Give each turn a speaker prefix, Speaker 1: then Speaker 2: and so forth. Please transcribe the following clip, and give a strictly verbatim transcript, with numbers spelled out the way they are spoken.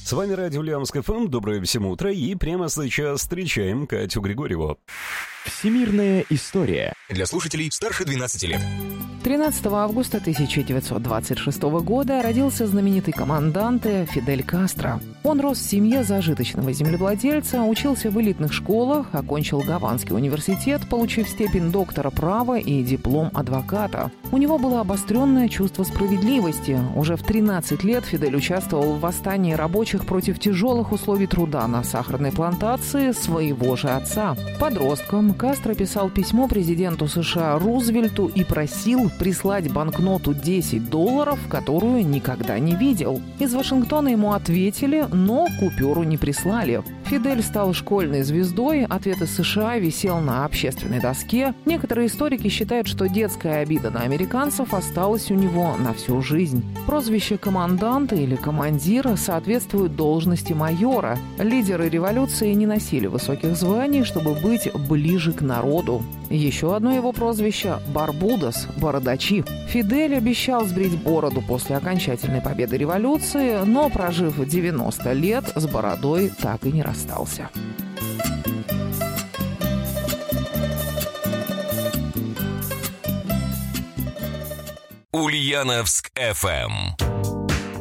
Speaker 1: С вами радио Ульяновск эф эм. Доброе всем утро. И прямо сейчас встречаем Катю Григорьеву.
Speaker 2: Всемирная история.
Speaker 3: Для слушателей старше двенадцати лет.
Speaker 4: тринадцатого августа тысяча девятьсот двадцать шестого года родился знаменитый команданте Фидель Кастро. Он рос в семье зажиточного землевладельца, учился в элитных школах, окончил Гаванский университет, получив степень доктора права и диплом адвоката. У него было обостренное чувство справедливости. Уже в тринадцать лет Фидель участвовал в восстании рабочих против тяжелых условий труда на сахарной плантации своего же отца. Подростком Кастро писал письмо президенту США Рузвельту и просил прислать банкноту десять долларов, которую никогда не видел. Из Вашингтона ему ответили, но купюру не прислали. Фидель стал школьной звездой, ответ из США висел на общественной доске. Некоторые историки считают, что детская обида на американцев осталась у него на всю жизнь. Прозвище команданта или командира соответствует должности майора. Лидеры революции не носили высоких званий, чтобы быть ближе к народу. Еще одно его прозвище – Барбудос, бородачи. Фидель обещал сбрить бороду после окончательной победы революции, но, прожив девяносто лет, с бородой так и не расстался.
Speaker 3: Ульяновск эф эм.